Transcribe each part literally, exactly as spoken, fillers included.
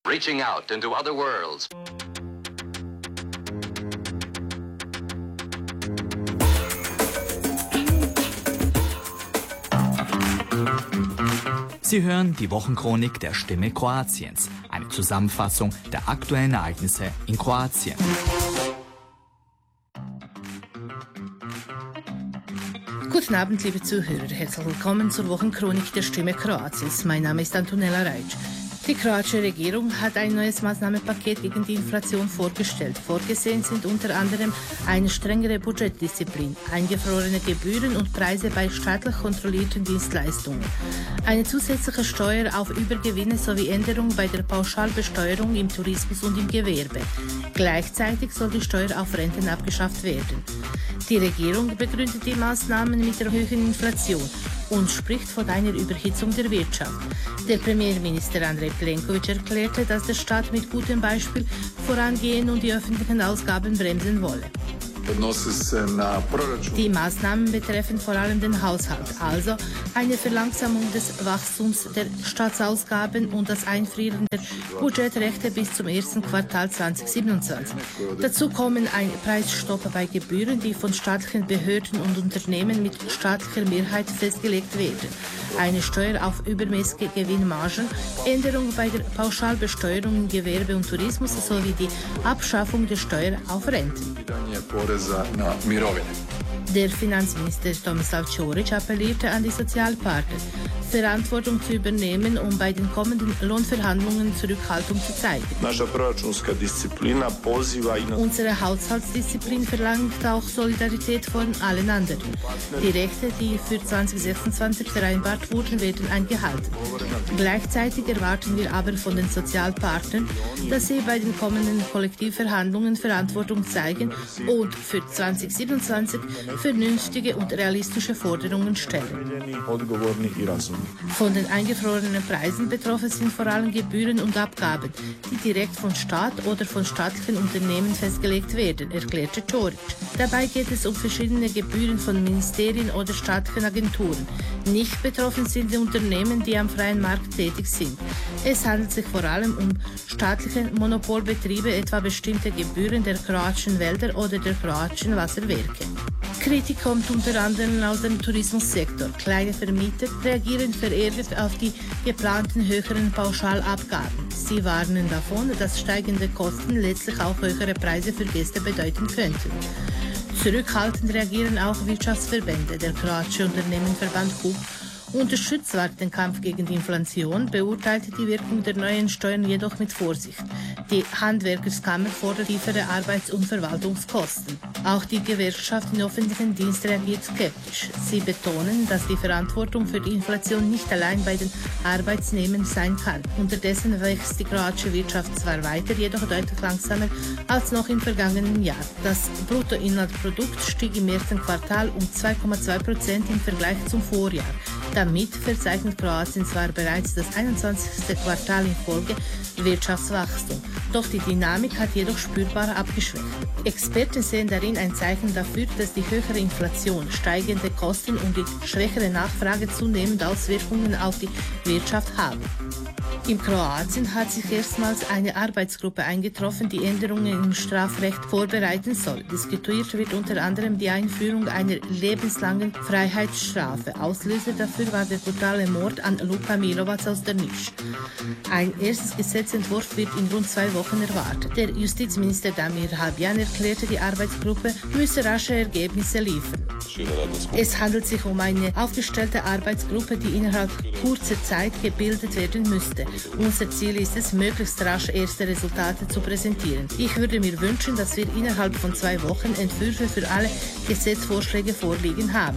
Reaching out into other worlds. Sie hören die Wochenchronik der Stimme Kroatiens, eine Zusammenfassung der aktuellen Ereignisse in Kroatien. Guten Abend, liebe Zuhörer. Herzlich willkommen zur Wochenchronik der Stimme Kroatiens. Mein Name ist Antonella Raic. Die kroatische Regierung hat ein neues Maßnahmenpaket gegen die Inflation vorgestellt. Vorgesehen sind unter anderem eine strengere Budgetdisziplin, eingefrorene Gebühren und Preise bei staatlich kontrollierten Dienstleistungen, eine zusätzliche Steuer auf Übergewinne sowie Änderungen bei der Pauschalbesteuerung im Tourismus und im Gewerbe. Gleichzeitig soll die Steuer auf Renten abgeschafft werden. Die Regierung begründet die Maßnahmen mit der hohen Inflation und spricht von einer Überhitzung der Wirtschaft. Der Premierminister Andrej Plenković erklärte, dass der Staat mit gutem Beispiel vorangehen und die öffentlichen Ausgaben bremsen wolle. Die Maßnahmen betreffen vor allem den Haushalt, also eine Verlangsamung des Wachstums der Staatsausgaben und das Einfrieren der Budgetrechte bis zum ersten Quartal zweitausendsiebenundzwanzig. Dazu kommen ein Preisstopp bei Gebühren, die von staatlichen Behörden und Unternehmen mit staatlicher Mehrheit festgelegt werden, eine Steuer auf übermäßige Gewinnmargen, Änderungen bei der Pauschalbesteuerung im Gewerbe und Tourismus sowie die Abschaffung der Steuer auf Renten. Der Finanzminister Tomislav Ćorić appellierte an die Sozialpartner, Verantwortung zu übernehmen, um bei den kommenden Lohnverhandlungen Zurückhaltung zu zeigen. Unsere Haushaltsdisziplin verlangt auch Solidarität von allen anderen. Die Rechte, die für zweitausendsechsundzwanzig vereinbart wurden, werden eingehalten. Gleichzeitig erwarten wir aber von den Sozialpartnern, dass sie bei den kommenden Kollektivverhandlungen Verantwortung zeigen und für zweitausendsiebenundzwanzig vernünftige und realistische Forderungen stellen. Von den eingefrorenen Preisen betroffen sind vor allem Gebühren und Abgaben, die direkt vom Staat oder von staatlichen Unternehmen festgelegt werden, erklärte Ćorić. Dabei geht es um verschiedene Gebühren von Ministerien oder staatlichen Agenturen. Nicht betroffen sind die Unternehmen, die am freien Markt tätig sind. Es handelt sich vor allem um staatliche Monopolbetriebe, etwa bestimmte Gebühren der kroatischen Wälder oder der kroatischen Wasserwerke. Kritik kommt unter anderem aus dem Tourismussektor. Kleine Vermieter reagieren verärgert auf die geplanten höheren Pauschalabgaben. Sie warnen davon, dass steigende Kosten letztlich auch höhere Preise für Gäste bedeuten könnten. Zurückhaltend reagieren auch Wirtschaftsverbände. Der kroatische Unternehmenverband H U P unterstützt zwar den Kampf gegen die Inflation, beurteilte die Wirkung der neuen Steuern jedoch mit Vorsicht. Die Handwerkerskammer fordert tiefere Arbeits- und Verwaltungskosten. Auch die Gewerkschaft im öffentlichen Dienst reagiert skeptisch. Sie betonen, dass die Verantwortung für die Inflation nicht allein bei den Arbeitsnehmern sein kann. Unterdessen wächst die kroatische Wirtschaft zwar weiter, jedoch deutlich langsamer als noch im vergangenen Jahr. Das Bruttoinlandsprodukt stieg im ersten Quartal um zwei Komma zwei Prozent im Vergleich zum Vorjahr. Damit verzeichnet Kroatien zwar bereits das einundzwanzigste Quartal in Folge Wirtschaftswachstum, doch die Dynamik hat jedoch spürbar abgeschwächt. Experten sehen darin ein Zeichen dafür, dass die höhere Inflation, steigende Kosten und die schwächere Nachfrage zunehmend Auswirkungen auf die Wirtschaft haben. In Kroatien hat sich erstmals eine Arbeitsgruppe eingetroffen, die Änderungen im Strafrecht vorbereiten soll. Diskutiert wird unter anderem die Einführung einer lebenslangen Freiheitsstrafe. Auslöser dafür war der brutale Mord an Luka Milovac aus der Niš. Ein erstes Gesetzentwurf wird in rund zwei Wochen erwartet. Der Justizminister Damir Habjan erklärte, die Arbeitsgruppe müsse rasche Ergebnisse liefern. Es handelt sich um eine aufgestellte Arbeitsgruppe, die innerhalb kurzer Zeit gebildet werden müsste. Unser Ziel ist es, möglichst rasch erste Resultate zu präsentieren. Ich würde mir wünschen, dass wir innerhalb von zwei Wochen Entwürfe für alle Gesetzvorschläge vorliegen haben.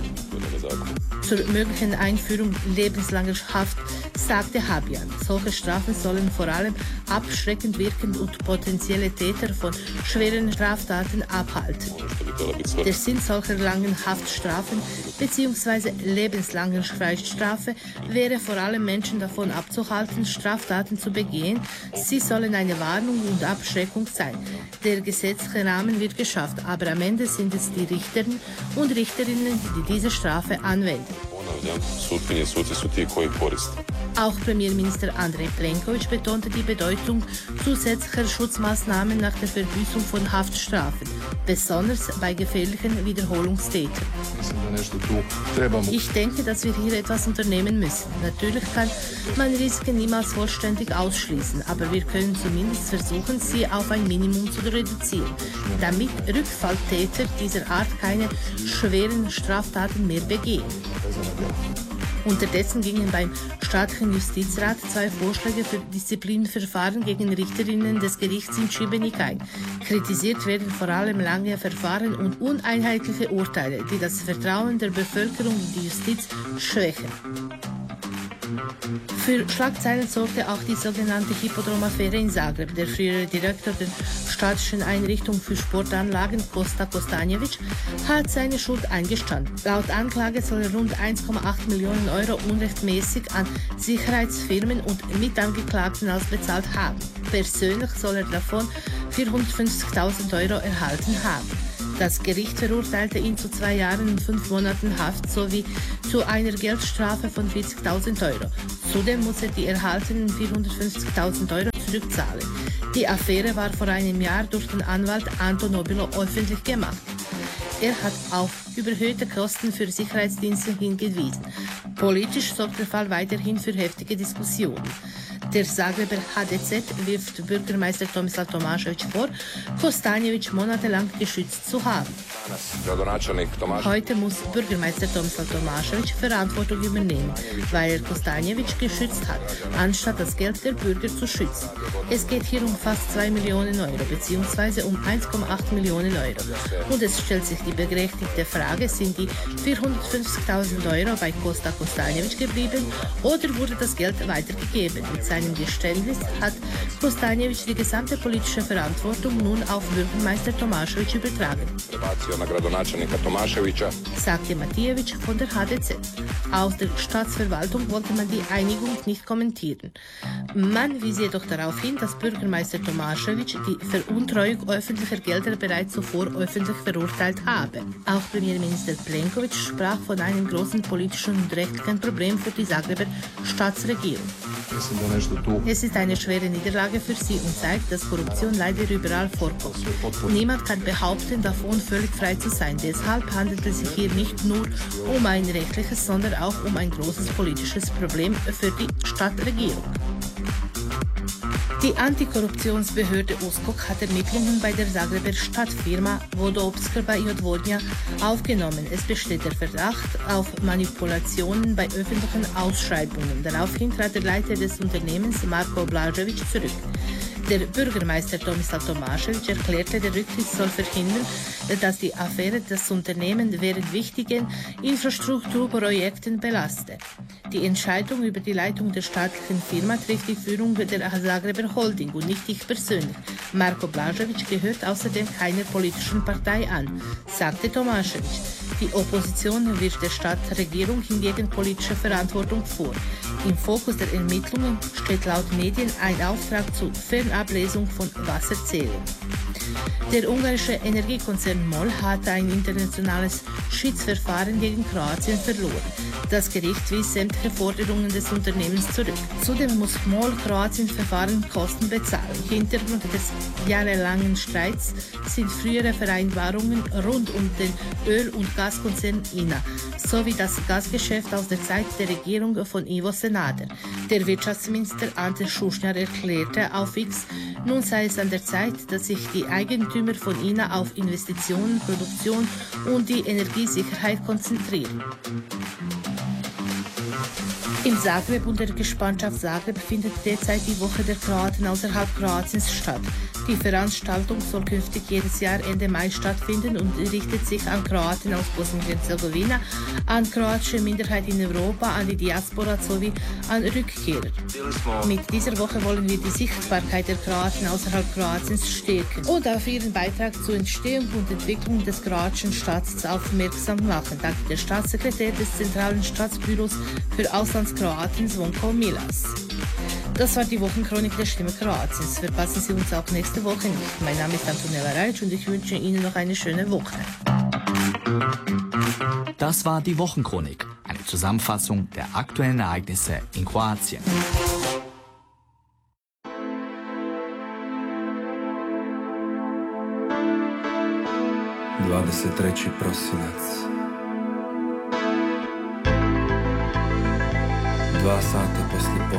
Zur möglichen Einführung lebenslanger Haft sagte Habjan, solche Strafen sollen vor allem abschreckend wirken und potenzielle Täter von schweren Straftaten abhalten. Der Sinn solcher langen Haftstrafen bzw. lebenslanger Freiheitsstrafe wäre vor allem Menschen davon abzuhalten, Straftaten zu begehen. Sie sollen eine Warnung und Abschreckung sein. Der gesetzliche Rahmen wird geschafft, aber am Ende sind es die Richterinnen und Richterinnen, die diese Strafe anwenden. Auch Premierminister Andrej Plenković betonte die Bedeutung zusätzlicher Schutzmaßnahmen nach der Verbüßung von Haftstrafen, besonders bei gefährlichen Wiederholungstätern. Ich denke, dass wir hier etwas unternehmen müssen. Natürlich kann man Risiken niemals vollständig ausschließen, aber wir können zumindest versuchen, sie auf ein Minimum zu reduzieren, damit Rückfalltäter dieser Art keine schweren Straftaten mehr begehen. Unterdessen gingen beim staatlichen Justizrat zwei Vorschläge für Disziplinverfahren gegen Richterinnen des Gerichts in Šibenik ein. Kritisiert werden vor allem lange Verfahren und uneinheitliche Urteile, die das Vertrauen der Bevölkerung in die Justiz schwächen. Für Schlagzeilen sorgte auch die sogenannte Hippodrom-Affäre in Zagreb. Der frühere Direktor der statischen Einrichtung für Sportanlagen, Kosta Kostanjević, hat seine Schuld eingestanden. Laut Anklage soll er rund eins Komma acht Millionen Euro unrechtmäßig an Sicherheitsfirmen und Mitangeklagten ausbezahlt haben. Persönlich soll er davon vierhundertfünfzigtausend Euro erhalten haben. Das Gericht verurteilte ihn zu zwei Jahren und fünf Monaten Haft sowie zu einer Geldstrafe von vierzigtausend Euro. Zudem muss er die erhaltenen vierhundertfünfzigtausend Euro zurückzahlen. Die Affäre war vor einem Jahr durch den Anwalt Anton Nobilo öffentlich gemacht. Er hat auf überhöhte Kosten für Sicherheitsdienste hingewiesen. Politisch sorgt der Fall weiterhin für heftige Diskussionen. Der Zagreber H D Z wirft Bürgermeister Tomislav Tomašević vor, Kostanjević monatelang geschützt zu haben. Heute muss Bürgermeister Tomislav Tomašević Verantwortung übernehmen, weil er Kostanjević geschützt hat, anstatt das Geld der Bürger zu schützen. Es geht hier um fast zwei Millionen Euro bzw. um eins Komma acht Millionen Euro. Und es stellt sich die berechtigte Frage, sind die vierhundertfünfzigtausend Euro bei Kosta Kostanjević geblieben oder wurde das Geld weitergegeben? Mit seinem Geständnis hat Kostanjević die gesamte politische Verantwortung nun auf Bürgermeister Tomašević übertragen, sagte Matijević von der H D Z. Aus der Staatsverwaltung wollte man die Einigung nicht kommentieren. Man wies jedoch darauf hin, dass Bürgermeister Tomašević die Veruntreuung öffentlicher Gelder bereits zuvor öffentlich verurteilt habe. Auch Premierminister Plenković sprach von einem großen politischen und rechtlichen Problem für die Zagreber Staatsregierung. Es ist eine schwere Niederlage für sie und zeigt, dass Korruption leider überall vorkommt. Niemand kann behaupten, davon völlig frei zu sein. Deshalb handelt es sich hier nicht nur um ein rechtliches, sondern auch um ein großes politisches Problem für die Stadtregierung. Die Antikorruptionsbehörde U S K O K hat Ermittlungen bei der Zagreber Stadtfirma Vodoopskrba i Odvodnja aufgenommen. Es besteht der Verdacht auf Manipulationen bei öffentlichen Ausschreibungen. Daraufhin trat der Leiter des Unternehmens Marko Blažević zurück. Der Bürgermeister Tomislav Tomašević erklärte, der Rücktritt soll verhindern, dass die Affäre das Unternehmen während wichtigen Infrastrukturprojekten belaste. Die Entscheidung über die Leitung der staatlichen Firma trifft die Führung der Zagreber Holding und nicht ich persönlich. Marko Blažević gehört außerdem keiner politischen Partei an, sagte Tomašević. Die Opposition wirft der Stadtregierung hingegen politische Verantwortung vor. Im Fokus der Ermittlungen steht laut Medien ein Auftrag zur Fernablesung von Wasserzählungen. Der ungarische Energiekonzern MOL hat ein internationales Schiedsverfahren gegen Kroatien verloren. Das Gericht wies sämtliche Forderungen des Unternehmens zurück. Zudem muss MOL Kroatiens Verfahren Kosten bezahlen. Hintergrund des jahrelangen Streits sind frühere Vereinbarungen rund um den Öl- und Gaskonzern I N A sowie das Gasgeschäft aus der Zeit der Regierung von Ivo Sanader. Der Wirtschaftsminister Ante Šušnjar erklärte auf X, nun sei es an der Zeit, dass sich die Eigentümer von I N A auf Investitionen, Produktion und die Energiesicherheit konzentrieren. In Zagreb und der Gespanschaft Zagreb findet derzeit die Woche der Kroaten außerhalb Kroatiens statt. Die Veranstaltung soll künftig jedes Jahr Ende Mai stattfinden und richtet sich an Kroaten aus Bosnien-Herzegowina, an kroatische Minderheit in Europa, an die Diaspora sowie an Rückkehrer. Mit dieser Woche wollen wir die Sichtbarkeit der Kroaten außerhalb Kroatiens stärken und auf ihren Beitrag zur Entstehung und Entwicklung des kroatischen Staats aufmerksam machen, sagte der Staatssekretär des Zentralen Staatsbüros für Auslandskroaten Zvonko Milas. Das war die Wochenchronik der Stimme Kroatiens. Verpassen Sie uns auch nächste Woche nicht. Mein Name ist Antonella Rajc und ich wünsche Ihnen noch eine schöne Woche. Das war die Wochenchronik, eine Zusammenfassung der aktuellen Ereignisse in Kroatien. dvadeset treći prosinac. Dva sata poslije